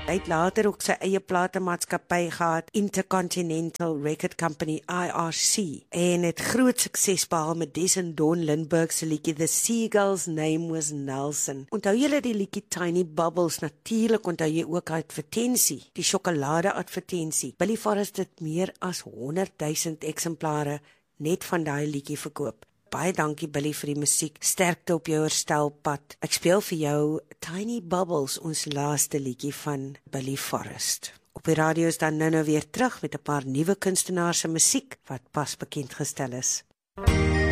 Hy het later ook sy eie platemaatskappy gehad, Intercontinental Record Company, IRC, en het groot sukses behaal met Des en Don Lindbergh se liedjie The Seagull's Name Was Nelson. Onthou julle die liedjie Tiny Bubbles? Natuurlik onthou jy ook advertensie, die sjokolade advertensie. Billy Forrest het meer as 100,000 eksemplare net van daai liedjie verkoop. Baie dankie Billy vir die musiek, sterkte op jou herstelpad. Ek speel vir jou Tiny Bubbles, ons laaste liedjie van Billy Forrest. Op die radio is dan nou weer terug met 'n paar nuwe kunstenaars se musiek wat pas bekend gestel is.